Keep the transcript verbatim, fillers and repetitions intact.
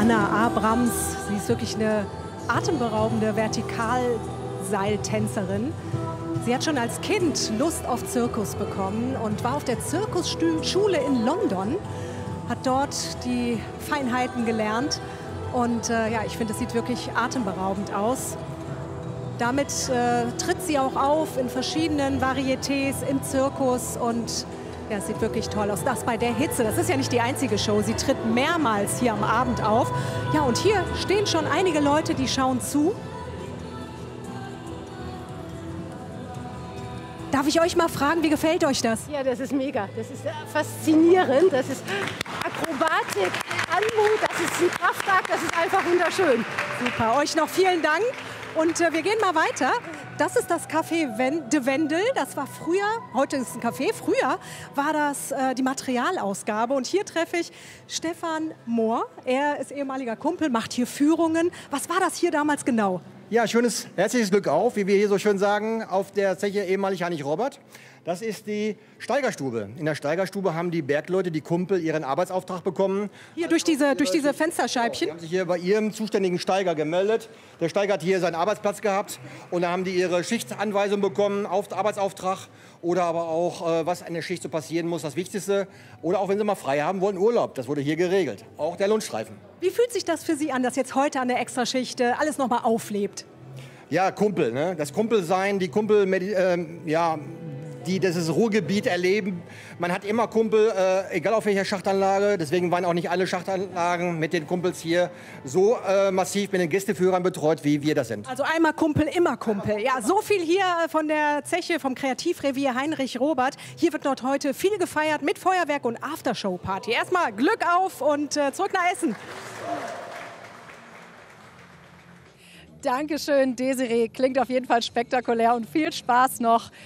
Anna Abrams. Sie ist wirklich eine atemberaubende Vertikalseiltänzerin. Sie hat schon als Kind Lust auf Zirkus bekommen und war auf der Zirkusschule in London, hat dort die Feinheiten gelernt. Und äh, ja, ich finde, es sieht wirklich atemberaubend aus. Damit äh, tritt sie auch auf in verschiedenen Varietés im Zirkus und ja, es sieht wirklich toll aus. Das bei der Hitze, das ist ja nicht die einzige Show. Sie tritt mehrmals hier am Abend auf. Ja, und hier stehen schon einige Leute, die schauen zu. Darf ich euch mal fragen, wie gefällt euch das? Ja, das ist mega. Das ist faszinierend. Das ist Akrobatik, Anmut, das ist ein Kraftakt, das ist einfach wunderschön. Super, euch noch vielen Dank. Und äh, wir gehen mal weiter. Das ist das Café de Wendel. Das war früher, heute ist es ein Café, früher war das äh, die Materialausgabe. Und hier treffe ich Stefan Mohr. Er ist ehemaliger Kumpel, macht hier Führungen. Was war das hier damals genau? Ja, schönes, herzliches Glück auf, wie wir hier so schön sagen, auf der Zeche ehemalig Heinrich Robert. Das ist die Steigerstube. In der Steigerstube haben die Bergleute, die Kumpel, ihren Arbeitsauftrag bekommen. Hier durch diese, durch diese Fensterscheibchen? Die haben sich hier bei ihrem zuständigen Steiger gemeldet. Der Steiger hat hier seinen Arbeitsplatz gehabt und da haben die ihre Schichtanweisung bekommen, auf Arbeitsauftrag oder aber auch, äh, was an der Schicht so passieren muss, das Wichtigste. Oder auch wenn sie mal frei haben wollen, Urlaub. Das wurde hier geregelt. Auch der Lohnstreifen. Wie fühlt sich das für Sie an, dass jetzt heute an der Extraschicht äh, alles nochmal auflebt? Ja, Kumpel, ne? Das Kumpelsein, die Kumpel, äh, ja, die dieses Ruhrgebiet erleben. Man hat immer Kumpel, äh, egal auf welcher Schachtanlage. Deswegen waren auch nicht alle Schachtanlagen mit den Kumpels hier so äh, massiv mit den Gästeführern betreut, wie wir das sind. Also einmal Kumpel, immer Kumpel. Ja, so viel hier von der Zeche vom Kreativrevier Heinrich Robert. Hier wird dort heute viel gefeiert mit Feuerwerk und Aftershow-Party. Erstmal Glück auf und äh, zurück nach Essen. Dankeschön, Desiree. Klingt auf jeden Fall spektakulär und viel Spaß noch